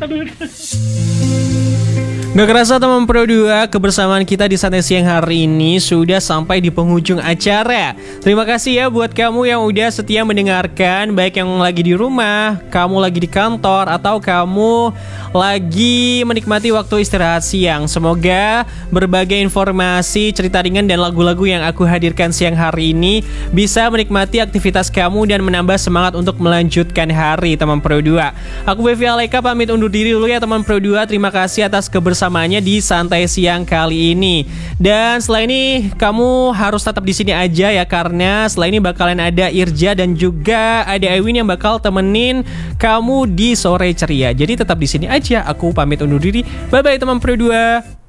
Aduh. Gak kerasa teman Pro 2, kebersamaan kita di Santai Siang hari ini sudah sampai di penghujung acara. Terima kasih ya buat kamu yang udah setia mendengarkan, baik yang lagi di rumah, kamu lagi di kantor, atau kamu lagi menikmati waktu istirahat siang. Semoga berbagai informasi, cerita ringan, dan lagu-lagu yang aku hadirkan siang hari ini bisa menikmati aktivitas kamu dan menambah semangat untuk melanjutkan hari teman Pro 2. Aku Bevi Aleka pamit undur diri dulu ya teman Pro 2. Terima kasih atas kebersamaannya di Santai Siang kali ini. Dan setelah ini kamu harus tetap di sini aja ya, karena setelah ini bakalan ada Irja dan juga ada Ewin yang bakal temenin kamu di sore ceria. Jadi tetap di sini aja. Aku pamit undur diri. Bye bye teman Pro 2.